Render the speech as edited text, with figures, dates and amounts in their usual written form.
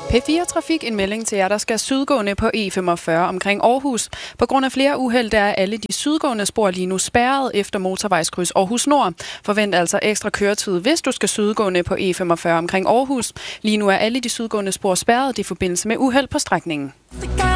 P4 Trafik, en melding til jer, der skal sydgående på E45 omkring Aarhus. På grund af flere uheld, der er alle de sydgående spor lige nu spærret efter motorvejskryds Aarhus Nord. Forvent altså ekstra køretid, hvis du skal sydgående på E45 omkring Aarhus. Lige nu er alle de sydgående spor spærret i forbindelse med uheld på strækningen.